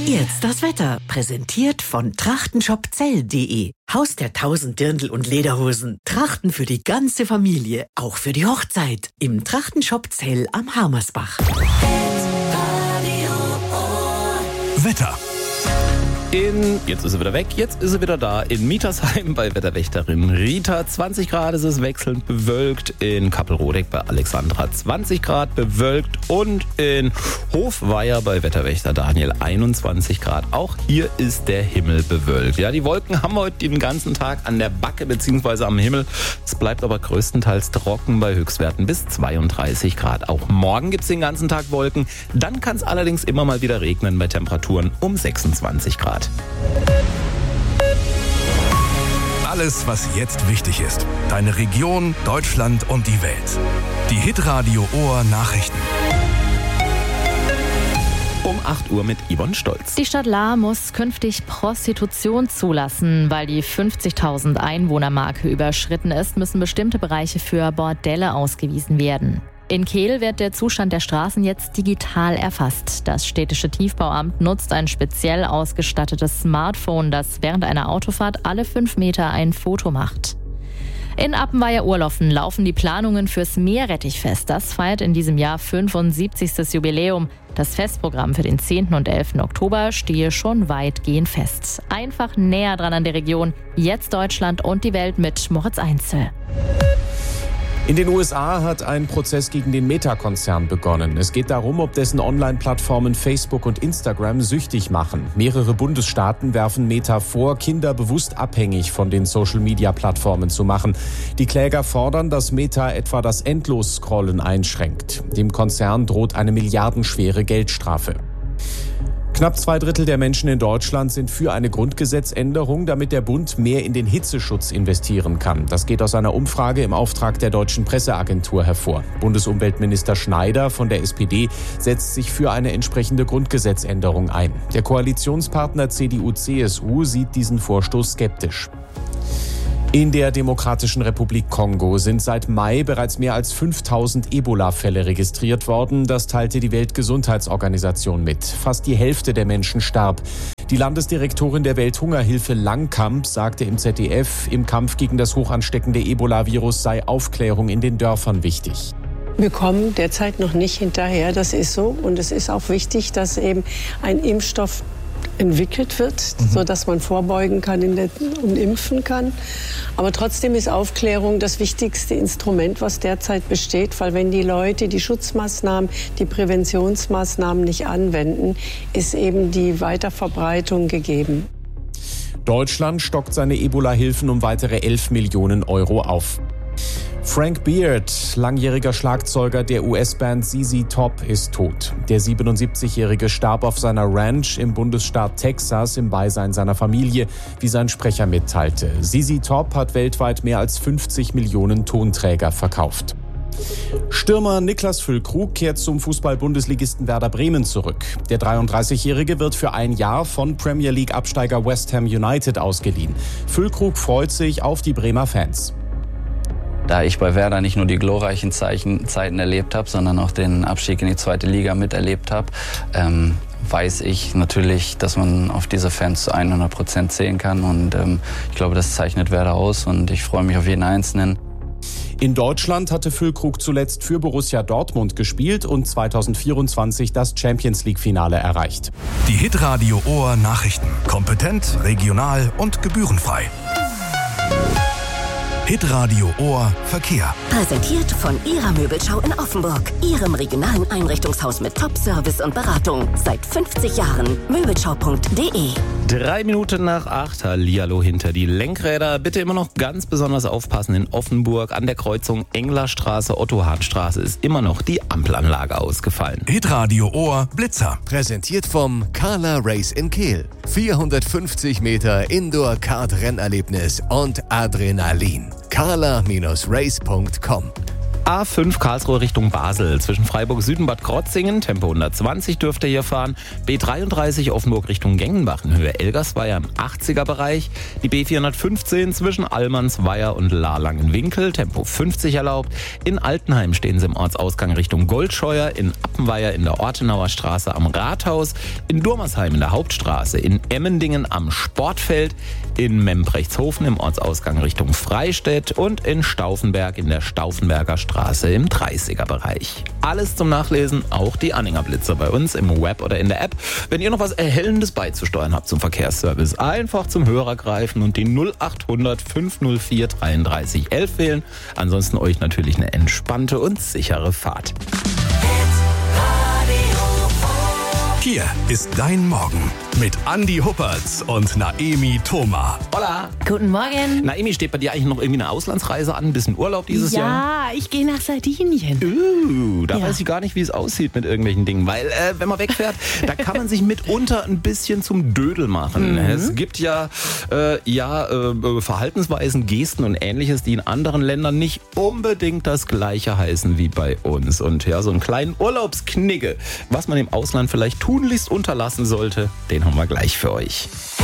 Jetzt das Wetter, präsentiert von trachtenshopzell.de. Haus der 1000 Dirndl und Lederhosen. Trachten für die ganze Familie, auch für die Hochzeit. Im Trachtenshop Zell am Harmersbach. Wetter. Jetzt ist er wieder weg, jetzt ist er wieder da. In Mietersheim bei Wetterwächterin Rita 20 Grad, ist es wechselnd bewölkt. In Kappelrodeck bei Alexandra 20 Grad bewölkt. Und in Hofweier bei Wetterwächter Daniel 21 Grad. Auch hier ist der Himmel bewölkt. Ja, die Wolken haben heute den ganzen Tag an der Backe bzw. am Himmel. Es bleibt aber größtenteils trocken bei Höchstwerten bis 32 Grad. Auch morgen gibt es den ganzen Tag Wolken. Dann kann es allerdings immer mal wieder regnen bei Temperaturen um 26 Grad. Alles, was jetzt wichtig ist. Deine Region, Deutschland und die Welt. Die Hitradio Ohr Nachrichten. Um 8 Uhr mit Yvonne Stolz. Die Stadt Lahr muss künftig Prostitution zulassen. Weil die 50.000 Einwohnermarke überschritten ist, müssen bestimmte Bereiche für Bordelle ausgewiesen werden. In Kehl wird der Zustand der Straßen jetzt digital erfasst. Das städtische Tiefbauamt nutzt ein speziell ausgestattetes Smartphone, das während einer Autofahrt alle 5 Meter ein Foto macht. In Appenweier-Urloffen laufen die Planungen fürs Meerrettichfest. Das feiert in diesem Jahr 75. Jubiläum. Das Festprogramm für den 10. und 11. Oktober stehe schon weitgehend fest. Einfach näher dran an der Region. Jetzt Deutschland und die Welt mit Moritz Einzel. In den USA hat ein Prozess gegen den Meta-Konzern begonnen. Es geht darum, ob dessen Online-Plattformen Facebook und Instagram süchtig machen. Mehrere Bundesstaaten werfen Meta vor, Kinder bewusst abhängig von den Social-Media-Plattformen zu machen. Die Kläger fordern, dass Meta etwa das Endlos-Scrollen einschränkt. Dem Konzern droht eine milliardenschwere Geldstrafe. Knapp 2/3 der Menschen in Deutschland sind für eine Grundgesetzänderung, damit der Bund mehr in den Hitzeschutz investieren kann. Das geht aus einer Umfrage im Auftrag der Deutschen Presseagentur hervor. Bundesumweltminister Schneider von der SPD setzt sich für eine entsprechende Grundgesetzänderung ein. Der Koalitionspartner CDU/CSU sieht diesen Vorstoß skeptisch. In der Demokratischen Republik Kongo sind seit Mai bereits mehr als 5000 Ebola-Fälle registriert worden. Das teilte die Weltgesundheitsorganisation mit. Fast die Hälfte der Menschen starb. Die Landesdirektorin der Welthungerhilfe Langkamp sagte im ZDF, im Kampf gegen das hochansteckende Ebola-Virus sei Aufklärung in den Dörfern wichtig. Wir kommen derzeit noch nicht hinterher, das ist so. Und es ist auch wichtig, dass eben ein Impfstoff entwickelt wird, sodass man vorbeugen kann und impfen kann. Aber trotzdem ist Aufklärung das wichtigste Instrument, was derzeit besteht, weil wenn die Leute die Schutzmaßnahmen, die Präventionsmaßnahmen nicht anwenden, ist eben die Weiterverbreitung gegeben. Deutschland stockt seine Ebola-Hilfen um weitere 11 Millionen Euro auf. Frank Beard, langjähriger Schlagzeuger der US-Band ZZ Top, ist tot. Der 77-Jährige starb auf seiner Ranch im Bundesstaat Texas im Beisein seiner Familie, wie sein Sprecher mitteilte. ZZ Top hat weltweit mehr als 50 Millionen Tonträger verkauft. Stürmer Niklas Füllkrug kehrt zum Fußball-Bundesligisten Werder Bremen zurück. Der 33-Jährige wird für ein Jahr von Premier League-Absteiger West Ham United ausgeliehen. Füllkrug freut sich auf die Bremer Fans. Da ich bei Werder nicht nur die glorreichen Zeiten erlebt habe, sondern auch den Abstieg in die 2. Liga miterlebt habe, weiß ich natürlich, dass man auf diese Fans zu 100% zählen kann. Und ich glaube, das zeichnet Werder aus und ich freue mich auf jeden Einzelnen. In Deutschland hatte Füllkrug zuletzt für Borussia Dortmund gespielt und 2024 das Champions-League-Finale erreicht. Die Hitradio Ohr Nachrichten. Kompetent, regional und gebührenfrei. Hitradio Ohr Verkehr. Präsentiert von Ihrer Möbelschau in Offenburg. Ihrem regionalen Einrichtungshaus mit Top-Service und Beratung. Seit 50 Jahren. Möbelschau.de. 3 Minuten nach 8. Hallihallo hinter die Lenkräder. Bitte immer noch ganz besonders aufpassen in Offenburg. An der Kreuzung Englerstraße, Otto-Hahn-Straße ist immer noch die Ampelanlage ausgefallen. Hitradio Ohr Blitzer. Präsentiert vom Carla Race in Kehl. 450 Meter Indoor-Kart-Rennerlebnis und Adrenalin. carla-race.com A5 Karlsruhe Richtung Basel. Zwischen Freiburg Süden Bad Krotzingen, Tempo 120 dürft ihr hier fahren. B33 Offenburg Richtung Gengenbach in Höhe Elgersweier im 80er-Bereich. Die B415 zwischen Allmannsweier und Larlangenwinkel, Tempo 50 erlaubt. In Altenheim stehen sie im Ortsausgang Richtung Goldscheuer. In Appenweier in der Ortenauer Straße am Rathaus. In Durmersheim in der Hauptstraße. In Emmendingen am Sportfeld. In Membrechtshofen im Ortsausgang Richtung Freistädt. Und in Stauffenberg in der Stauffenberger Straße im 30er-Bereich. Alles zum Nachlesen, auch die Anhänger Blitzer bei uns im Web oder in der App. Wenn ihr noch was Erhellendes beizusteuern habt zum Verkehrsservice, einfach zum Hörer greifen und die 0800 504 33 11 wählen. Ansonsten euch natürlich eine entspannte und sichere Fahrt. Hier ist dein Morgen mit Andi Huppertz und Naemi Thoma. Hola! Guten Morgen. Naemi, steht bei dir eigentlich noch irgendwie eine Auslandsreise an? Ein bisschen Urlaub dieses Jahr? Ja, ich gehe nach Sardinien. Da weiß ich gar nicht, wie es aussieht mit irgendwelchen Dingen. Weil, wenn man wegfährt, da kann man sich mitunter ein bisschen zum Dödel machen. Es gibt ja, Verhaltensweisen, Gesten und Ähnliches, die in anderen Ländern nicht unbedingt das Gleiche heißen wie bei uns. Und ja, so einen kleinen Urlaubsknigge, was man im Ausland vielleicht tunlichst unterlassen sollte, den haben wir gleich für euch.